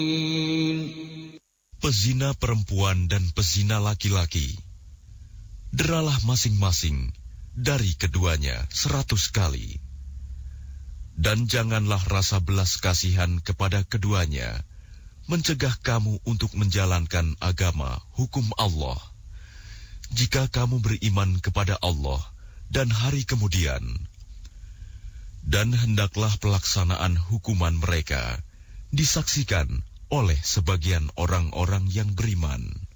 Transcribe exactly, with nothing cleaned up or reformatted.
Pezina perempuan dan pezina laki-laki, deralah masing-masing dari keduanya seratus kali. Dan janganlah rasa belas kasihan kepada keduanya mencegah kamu untuk menjalankan agama hukum Allah. Jika kamu beriman kepada Allah dan hari kemudian, dan hendaklah pelaksanaan hukuman mereka disaksikan oleh sebagian orang-orang yang beriman.